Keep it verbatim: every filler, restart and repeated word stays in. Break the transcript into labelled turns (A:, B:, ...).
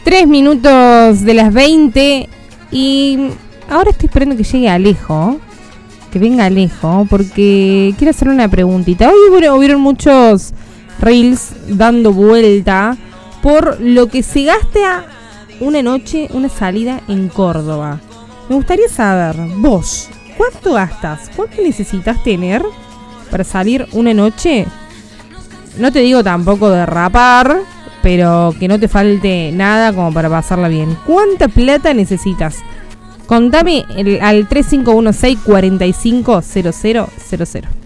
A: Tres minutos de las veinte. Y ahora estoy esperando que llegue Alejo. Que venga Alejo. Porque quiero hacerle una preguntita. Hoy hubieron, hubieron muchos reels dando vuelta por lo que se gasta una noche, una salida en Córdoba. Me gustaría saber, vos, ¿cuánto gastas? ¿Cuánto necesitas tener para salir una noche? No te digo tampoco derrapar, pero que no te falte nada como para pasarla bien. ¿Cuánta plata necesitas? Contame el, al tres cinco uno seis, cuatro cinco cero cero cero cero.